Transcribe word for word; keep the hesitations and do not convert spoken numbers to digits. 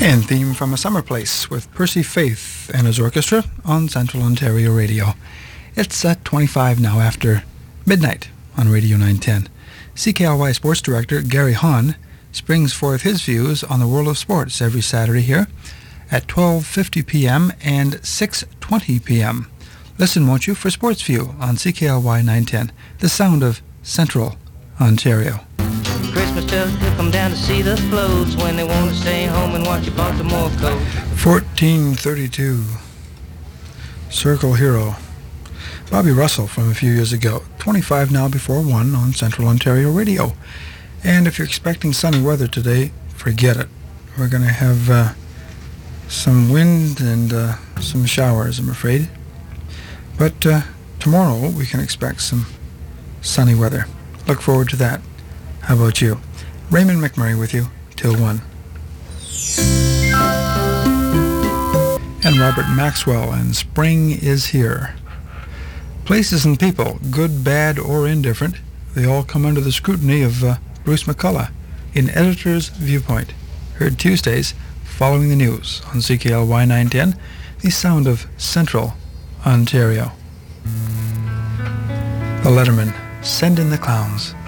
And theme from A Summer Place with Percy Faith and his orchestra on Central Ontario Radio. It's at twenty-five now after midnight on Radio nine ten. C K L Y Sports Director Gary Hahn brings forth his views on the world of sports every Saturday here at twelve fifty p.m. and six twenty p.m. Listen, won't you, for Sports View on C K L Y nine ten, the sound of Central Ontario. Christmas doesn't come down to see the floats when they want to stay home and watch a Baltimore coat. fourteen thirty-two. Circle Hero. Bobby Russell from a few years ago. twenty-five now before one on Central Ontario Radio. And if you're expecting sunny weather today, forget it. We're going to have uh, some wind and uh, some showers, I'm afraid. But uh, tomorrow we can expect some sunny weather. Look forward to that. How about you? Raymond McMurray with you till one. And Robert Maxwell and Spring is Here. Places and people, good, bad, or indifferent, they all come under the scrutiny of uh, Bruce McCullough in Editor's Viewpoint. Heard Tuesdays following the news on C K L Y nine ten, the sound of Central Ontario. The Letterman, Send in the Clowns.